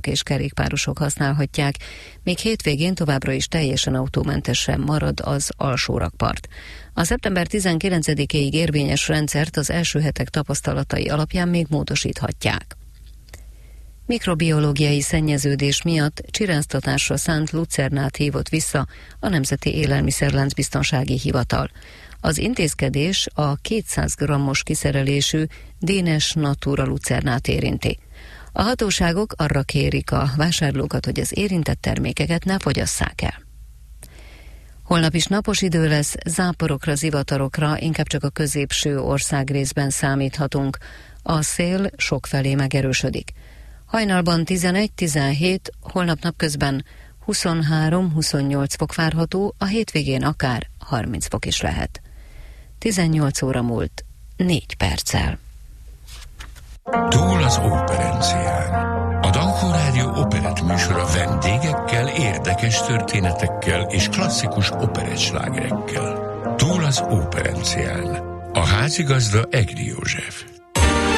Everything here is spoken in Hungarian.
autósok és kerékpárosok használhatják, míg hétvégén továbbra is teljesen autómentesen marad az alsó rakpart. A szeptember 19-ig érvényes rendszert az első hetek tapasztalatai alapján még módosíthatják. Mikrobiológiai szennyeződés miatt csiráztatásra szánt lucernát hívott vissza a Nemzeti Élelmiszerláncbiztonsági Hivatal. Az intézkedés a 200 g-os kiszerelésű Dénes Natura lucernát érinti. A hatóságok arra kérik a vásárlókat, hogy az érintett termékeket ne fogyasszák el. Holnap is napos idő lesz, záporokra, zivatarokra, inkább csak a középső országrészben számíthatunk. A szél sokfelé megerősödik. Hajnalban 11-17, holnap napközben 23-28 fok várható, a hétvégén akár 30 fok is lehet. 18 óra múlt 4 perccel. Túl az operencián. A Dankó Rádió operett műsora vendégekkel, érdekes történetekkel és klasszikus operettslágerekkel. Túl az operencián. A házigazda Egri József.